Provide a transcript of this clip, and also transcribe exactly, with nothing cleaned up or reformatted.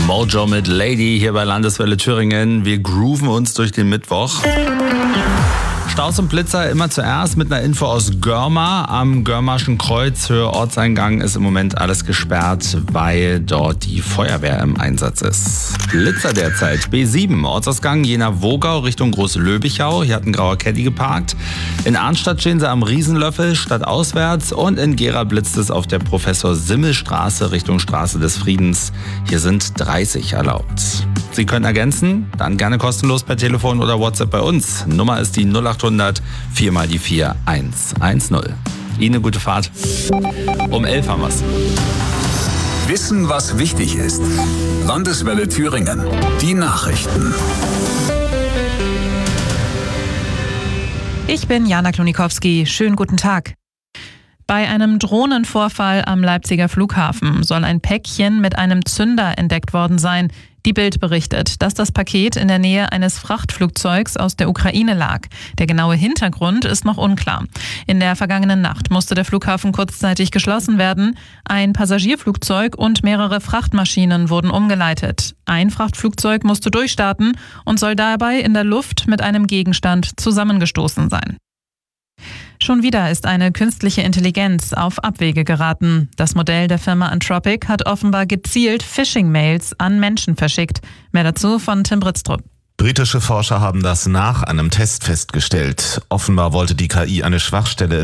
Mojo mit Lady hier bei Landeswelle Thüringen. Wir grooven uns durch den Mittwoch. Staus und Blitzer immer zuerst mit einer Info aus Görma. Am Görmarschen Kreuz, Höhe Ortseingang, ist im Moment alles gesperrt, weil dort die Feuerwehr im Einsatz ist. Blitzer derzeit. B sieben, Ortsausgang Jena-Wogau Richtung Groß-Löbichau. Hier hat ein grauer Caddy geparkt. In Arnstadt stehen sie am Riesenlöffel, stadtauswärts. Und in Gera blitzt es auf der Professor-Simmel-Straße Richtung Straße des Friedens. Hier sind dreißig erlaubt. Sie können ergänzen, dann gerne kostenlos per Telefon oder WhatsApp bei uns. Nummer ist die null acht hundert vier mal die vier eins eins null. Ihnen eine gute Fahrt. Um elf haben wir's. Wissen, was wichtig ist. Landeswelle Thüringen. Die Nachrichten. Ich bin Jana Klonikowski. Schönen guten Tag. Bei einem Drohnenvorfall am Leipziger Flughafen soll ein Päckchen mit einem Zünder entdeckt worden sein. Die Bild berichtet, dass das Paket in der Nähe eines Frachtflugzeugs aus der Ukraine lag. Der genaue Hintergrund ist noch unklar. In der vergangenen Nacht musste der Flughafen kurzzeitig geschlossen werden. Ein Passagierflugzeug und mehrere Frachtmaschinen wurden umgeleitet. Ein Frachtflugzeug musste durchstarten und soll dabei in der Luft mit einem Gegenstand zusammengestoßen sein. Schon wieder ist eine künstliche Intelligenz auf Abwege geraten. Das Modell der Firma Anthropic hat offenbar gezielt Phishing-Mails an Menschen verschickt. Mehr dazu von Tim Britztrup. Britische Forscher haben das nach einem Test festgestellt. Offenbar wollte die K I eine Schwachstelle